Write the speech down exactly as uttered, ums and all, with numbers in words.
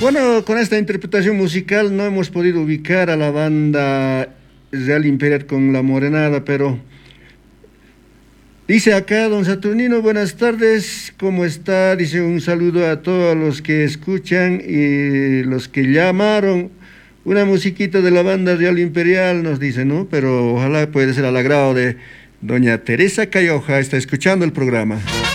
Bueno, con esta interpretación musical no hemos podido ubicar a la banda Real Imperial con La Morenada, pero dice acá don Saturnino, buenas tardes, ¿cómo está? Dice un saludo a todos los que escuchan y los que llamaron. Una musiquita de la banda Real Imperial, nos dice, ¿no? Pero ojalá puede ser al agrado de doña Teresa Cayoja, está escuchando el programa.